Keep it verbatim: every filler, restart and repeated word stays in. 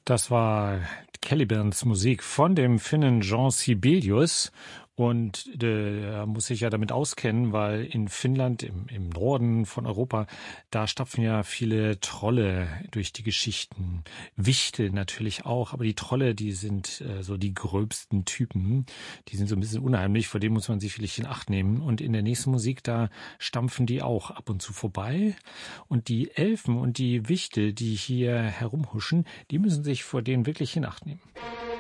Das war Calibans Musik von dem Finnen Jean Sibelius. Und der muss sich ja damit auskennen, weil in Finnland, im, im Norden von Europa, da stapfen ja viele Trolle durch die Geschichten. Wichtel natürlich auch, aber die Trolle, die sind äh, so die gröbsten Typen. Die sind so ein bisschen unheimlich, vor denen muss man sich vielleicht in Acht nehmen. Und in der nächsten Musik, da stampfen die auch ab und zu vorbei. Und die Elfen und die Wichtel, die hier herumhuschen, die müssen sich vor denen wirklich in Acht nehmen.